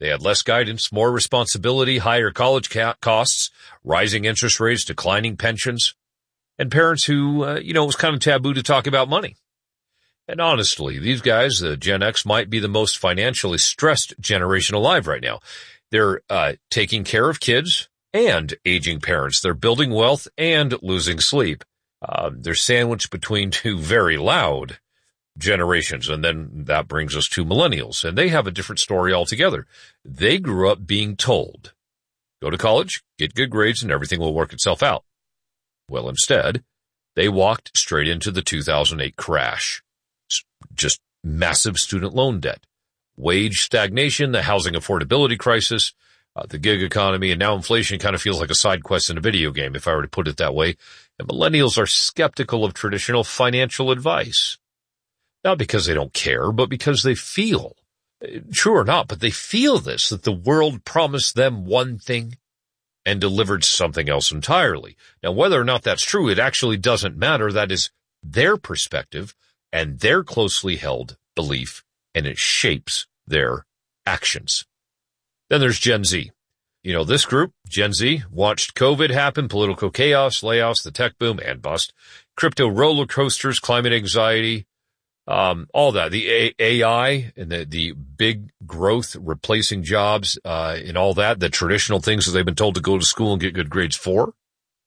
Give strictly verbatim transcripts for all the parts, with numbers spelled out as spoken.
They had less guidance, more responsibility, higher college ca- costs, rising interest rates, declining pensions, and parents who, uh, you know, it was kind of taboo to talk about money. And honestly, these guys, the Gen X, might be the most financially stressed generation alive right now. They're uh, taking care of kids and aging parents. They're building wealth and losing sleep. Uh, they're sandwiched between two very loud generations. And then that brings us to millennials. And they have a different story altogether. They grew up being told, go to college, get good grades, and everything will work itself out. Well, instead, they walked straight into the two thousand eight crash. Just massive student loan debt, wage stagnation, the housing affordability crisis, uh, the gig economy, and now inflation kind of feels like a side quest in a video game, if I were to put it that way. And millennials are skeptical of traditional financial advice. Not because they don't care, but because they feel, true or not, but they feel this, that the world promised them one thing and delivered something else entirely. Now, whether or not that's true, it actually doesn't matter. That is their perspective and their closely held belief, and it shapes their actions. Then there's Gen Z. You know, this group, Gen Z, watched COVID happen, political chaos, layoffs, the tech boom and bust, crypto roller coasters, climate anxiety, um, all that, the A I and the, the big growth replacing jobs, uh, and all that, the traditional things that they've been told to go to school and get good grades for.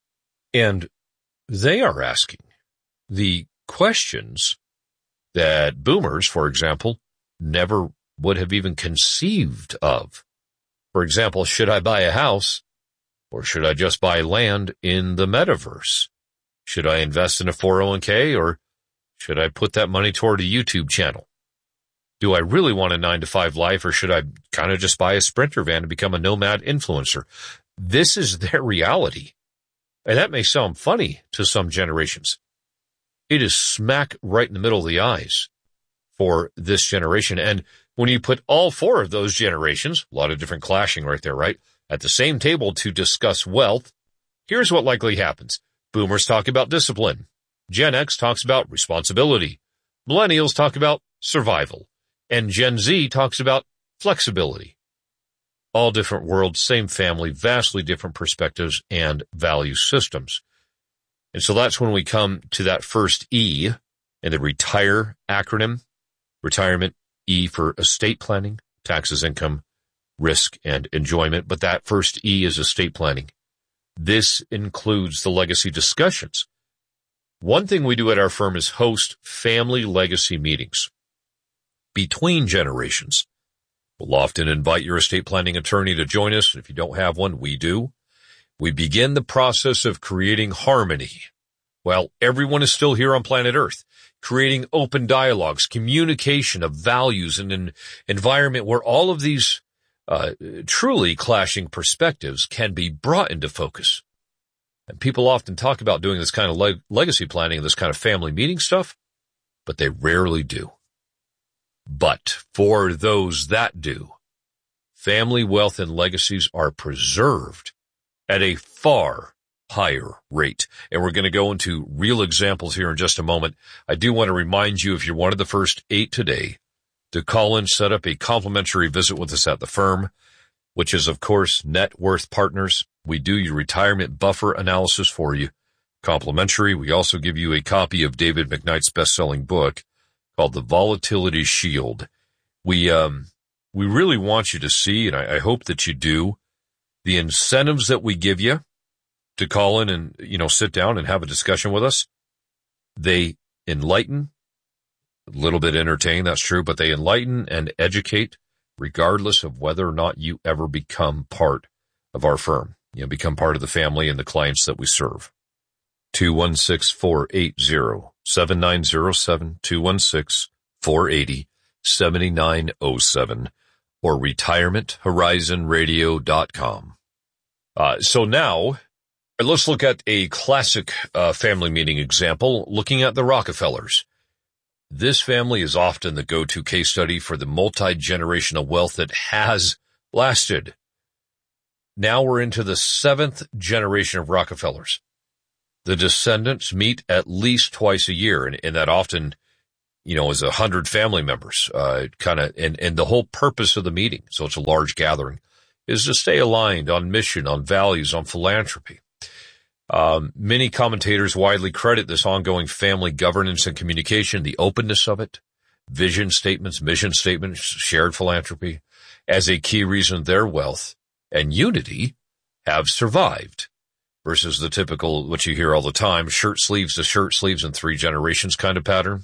And they are asking the questions that boomers, for example, never would have even conceived of. For example, should I buy a house or should I just buy land in the metaverse? Should I invest in a four oh one k or should I put that money toward a YouTube channel? Do I really want a nine to five life or should I kind of just buy a Sprinter van and become a nomad influencer? This is their reality. And that may sound funny to some generations. It is smack right in the middle of the eyes for this generation. And when you put all four of those generations, a lot of different clashing right there, right, at the same table to discuss wealth, here's what likely happens. Boomers talk about discipline. Gen X talks about responsibility. Millennials talk about survival. And Gen Z talks about flexibility. All different worlds, same family, vastly different perspectives and value systems. And so that's when we come to that first E in the RETIRE acronym. Retirement, E for estate planning, taxes, income, risk, and enjoyment. But that first E is estate planning. This includes the legacy discussions. One thing we do at our firm is host family legacy meetings between generations. We'll often invite your estate planning attorney to join us. If you don't have one, we do. We begin the process of creating harmony while everyone is still here on planet Earth, creating open dialogues, communication of values in an environment where all of these uh, truly clashing perspectives can be brought into focus. And people often talk about doing this kind of leg- legacy planning, this kind of family meeting stuff, but they rarely do. But for those that do, family wealth and legacies are preserved at a far higher rate. And we're going to go into real examples here in just a moment. I do want to remind you, if you're one of the first eight today, to call and set up a complimentary visit with us at the firm, which is, of course, Net Worth Partners. We do your retirement buffer analysis for you, complimentary. We also give you a copy of David McKnight's best-selling book called The Volatility Shield. We, um, we really want you to see, and I, I hope that you do, the incentives that we give you to call in and, you know, sit down and have a discussion with us. They enlighten, a little bit entertain, that's true, but they enlighten and educate regardless of whether or not you ever become part of our firm. You know, become part of the family and the clients that we serve. two one six, four eight zero, seven nine zero seven, two one six, four eight zero, seven nine zero seven, or retirement horizon radio dot com. Uh, so now, let's look at a classic uh, family meeting example, looking at the Rockefellers. This family is often the go-to case study for the multi-generational wealth that has lasted. Now we're into the seventh generation of Rockefellers. The descendants meet at least twice a year, and, and that often you know, as a hundred family members, uh, kind of, and, and the whole purpose of the meeting, so it's a large gathering, is to stay aligned on mission, on values, on philanthropy. Um, many commentators widely credit this ongoing family governance and communication, the openness of it, vision statements, mission statements, shared philanthropy, as a key reason their wealth and unity have survived versus the typical, what you hear all the time, shirt sleeves to shirt sleeves in three generations kind of pattern.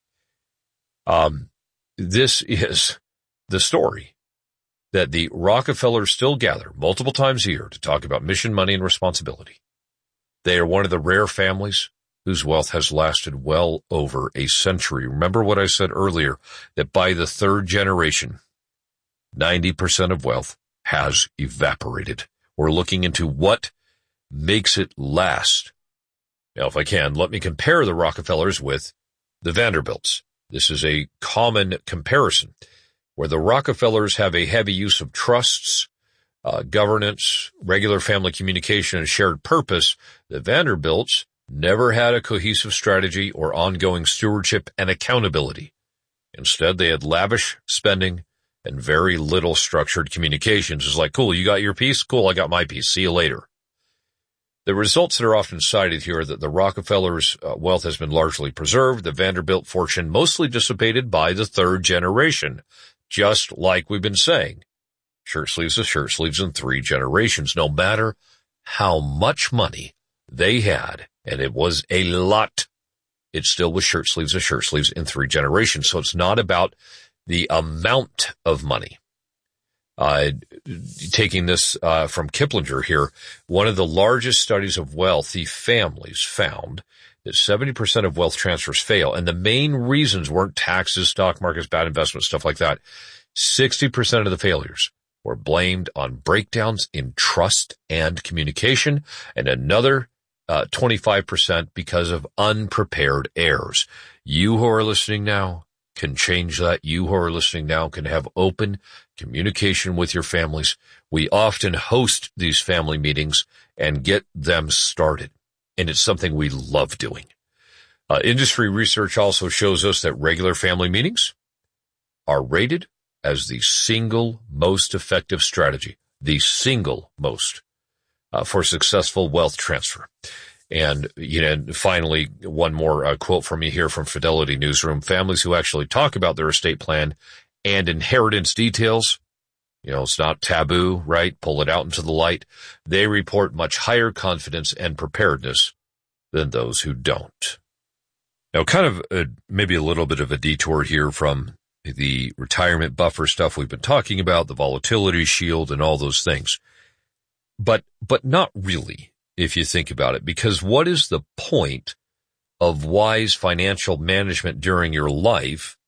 Um, this is the story that the Rockefellers still gather multiple times a year to talk about mission, money, and responsibility. They are one of the rare families whose wealth has lasted well over a century. Remember what I said earlier, that by the third generation, ninety percent of wealth has evaporated. We're looking into what makes it last. Now, if I can, let me compare the Rockefellers with the Vanderbilts. This is a common comparison, where the Rockefellers have a heavy use of trusts, uh, governance, regular family communication, and shared purpose. The Vanderbilts never had a cohesive strategy or ongoing stewardship and accountability. Instead, they had lavish spending and very little structured communications. It's like, cool, you got your piece? Cool, I got my piece. See you later. The results that are often cited here are that the Rockefellers' uh, wealth has been largely preserved, the Vanderbilt fortune mostly dissipated by the third generation, just like we've been saying. Shirt sleeves to shirt sleeves in three generations, no matter how much money they had, and it was a lot, it still was shirt sleeves to shirt sleeves in three generations. So it's not about the amount of money. Uh, taking this, uh, from Kiplinger here, one of the largest studies of wealthy families found that seventy percent of wealth transfers fail. And the main reasons weren't taxes, stock markets, bad investments, stuff like that. sixty percent of the failures were blamed on breakdowns in trust and communication, and another, uh, twenty-five percent because of unprepared heirs. You who are listening now can change that. You who are listening now can have open communication with your families. We often host these family meetings and get them started, and it's something we love doing. Uh, industry research also shows us that regular family meetings are rated as the single most effective strategy, the single most, uh, for successful wealth transfer. And, you know, finally, one more uh, quote from me here from Fidelity Newsroom. Families who actually talk about their estate plan and inheritance details, you know, it's not taboo, right? Pull it out into the light. They report much higher confidence and preparedness than those who don't. Now, kind of a, maybe a little bit of a detour here from the retirement buffer stuff we've been talking about, the volatility shield and all those things. But, but not really, if you think about it, because what is the point of wise financial management during your life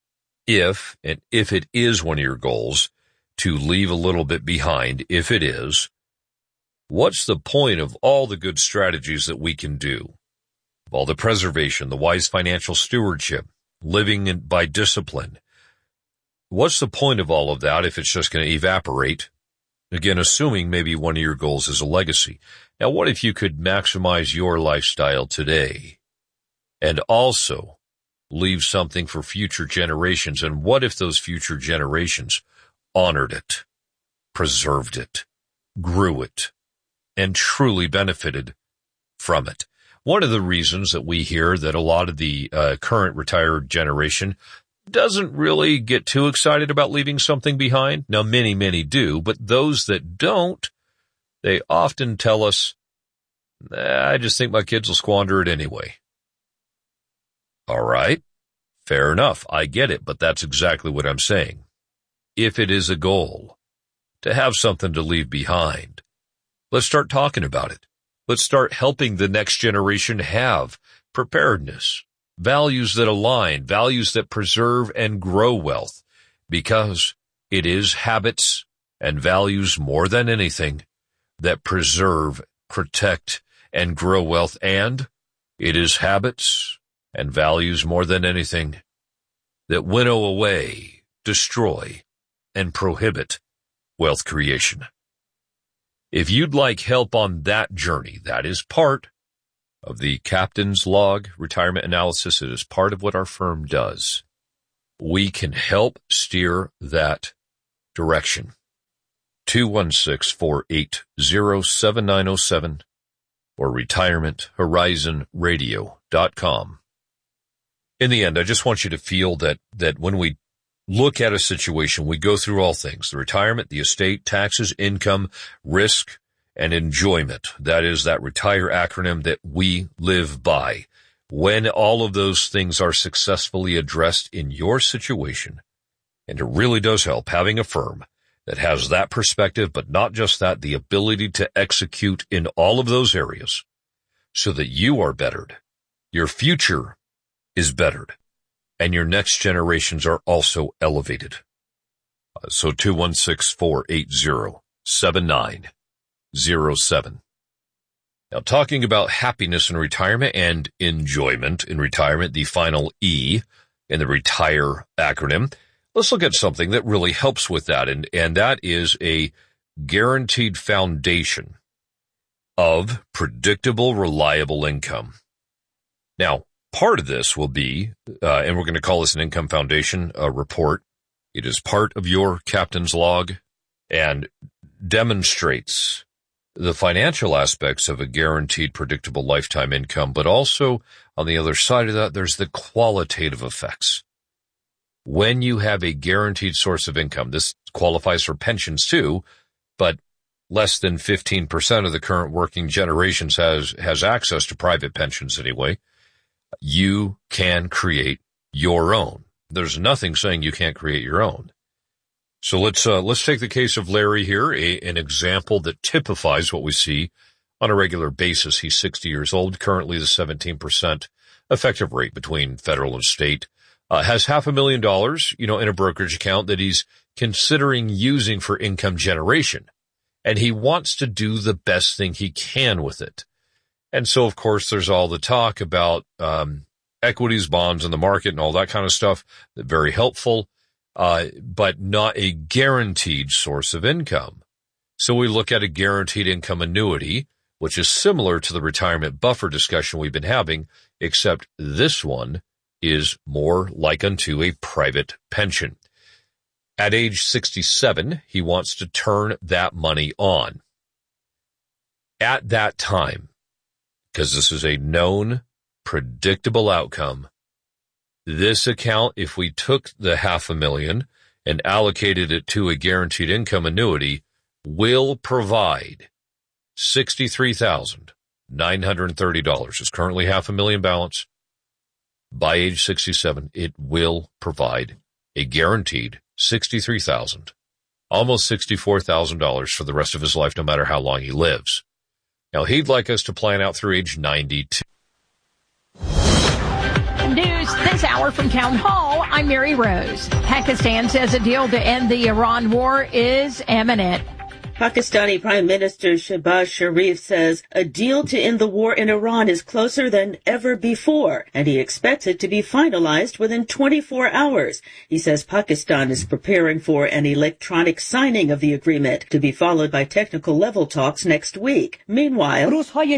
if, and if it is one of your goals to leave a little bit behind, if it is, what's the point of all the good strategies that we can do? All the preservation, the wise financial stewardship, living in, by discipline. What's the point of all of that if it's just going to evaporate? Again, assuming maybe one of your goals is a legacy. Now, what if you could maximize your lifestyle today and also leave something for future generations? And what if those future generations honored it, preserved it, grew it, and truly benefited from it? One of the reasons that we hear that a lot of the uh, current retired generation doesn't really get too excited about leaving something behind. Now, many, many do, but those that don't, they often tell us, nah, I just think my kids will squander it anyway. All right, fair enough. I get it, but that's exactly what I'm saying. If it is a goal to have something to leave behind, let's start talking about it. Let's start helping the next generation have preparedness, values that align, values that preserve and grow wealth, because it is habits and values more than anything that preserve, protect, and grow wealth, and it is habits and values more than anything that winnow away, destroy, and prohibit wealth creation. If you'd like help on that journey, that is part of the Captain's Log retirement analysis. It is part of what our firm does. We can help steer that direction. two one six, four eight zero, seven nine zero seven or retirement horizon radio dot com. In the end, I just want you to feel that, that when we look at a situation, we go through all things: the retirement, the estate, taxes, income, risk, and enjoyment. That is that RETIRE acronym that we live by. When all of those things are successfully addressed in your situation, and it really does help having a firm that has that perspective, but not just that, the ability to execute in all of those areas so that you are bettered, your future is bettered, and your next generations are also elevated. Uh, so two one six, four eight zero, seven nine zero seven. Now, talking about happiness in retirement and enjoyment in retirement, the final E in the RETIRE acronym, let's look at something that really helps with that, and, and that is a guaranteed foundation of predictable, reliable income. Now, part of this will be, uh, and we're going to call this an income foundation uh, report. It is part of your Captain's Log and demonstrates the financial aspects of a guaranteed, predictable lifetime income, but also on the other side of that, there's the qualitative effects. When you have a guaranteed source of income, this qualifies for pensions too, but less than fifteen percent of the current working generations has, has access to private pensions anyway. You can create your own. There's nothing saying you can't create your own. So let's, uh, let's take the case of Larry here, a, an example that typifies what we see on a regular basis. He's sixty years old, currently the seventeen percent effective rate between federal and state, uh, has half a million dollars, you know, in a brokerage account that he's considering using for income generation. And he wants to do the best thing he can with it. And so, of course, there's all the talk about, um, equities, bonds in the market and all that kind of stuff. Very helpful. Uh, but not a guaranteed source of income. So we look at a guaranteed income annuity, which is similar to the retirement buffer discussion we've been having, except this one is more like unto a private pension. At age sixty-seven, he wants to turn that money on. At that time, because this is a known, predictable outcome, this account, if we took the half a million and allocated it to a guaranteed income annuity, will provide sixty-three thousand nine hundred thirty dollars. It's currently half a million balance. By age sixty-seven, it will provide a guaranteed sixty-three thousand dollars, almost sixty-four thousand dollars for the rest of his life, no matter how long he lives. Now, he'd like us to plan out through age ninety-two. News this hour from Town Hall. I'm Mary Rose. Pakistan says a deal to end the Iran war is imminent. Pakistani Prime Minister Shehbaz Sharif says a deal to end the war in Iran is closer than ever before, and he expects it to be finalized within twenty-four hours. He says Pakistan is preparing for an electronic signing of the agreement to be followed by technical level talks next week. Meanwhile,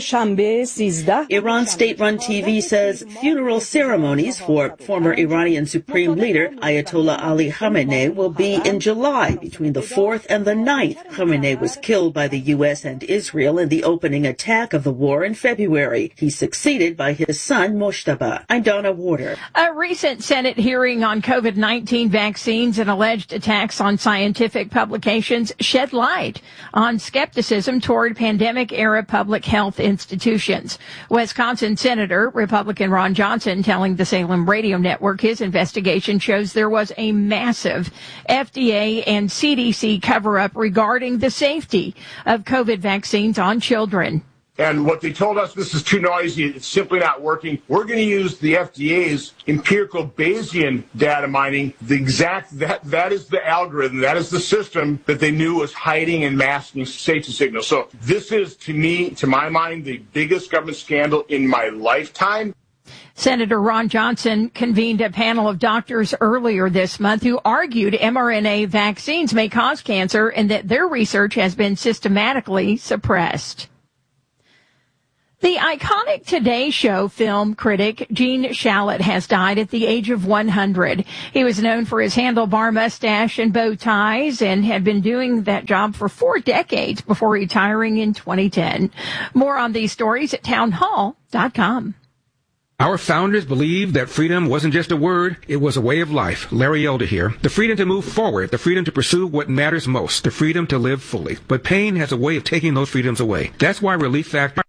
Iran state-run T V says funeral ceremonies for former Iranian Supreme Leader Ayatollah Ali Khamenei will be in July between the fourth and the ninth. Khamenei was killed by the U S and Israel in the opening attack of the war in February. He's succeeded by his son, Moshtaba. I'm Donna Warder. A recent Senate hearing on COVID nineteen vaccines and alleged attacks on scientific publications shed light on skepticism toward pandemic-era public health institutions. Wisconsin Senator Republican Ron Johnson telling the Salem Radio Network his investigation shows there was a massive F D A and C D C cover-up regarding the safety of COVID vaccines on children. And what they told us, this is too noisy, it's simply not working. We're going to use the F D A's empirical Bayesian data mining. The exact, that, that is the algorithm, that is the system that they knew was hiding and masking safety signals. So this is, to me, to my mind, the biggest government scandal in my lifetime. Senator Ron Johnson convened a panel of doctors earlier this month who argued mRNA vaccines may cause cancer and that their research has been systematically suppressed. The iconic Today Show film critic Gene Shalit has died at the age of one hundred. He was known for his handlebar mustache and bow ties and had been doing that job for four decades before retiring in twenty ten. More on these stories at townhall dot com. Our founders believed that freedom wasn't just a word, it was a way of life. Larry Elder here. The freedom to move forward, the freedom to pursue what matters most, the freedom to live fully. But pain has a way of taking those freedoms away. That's why Relief Factor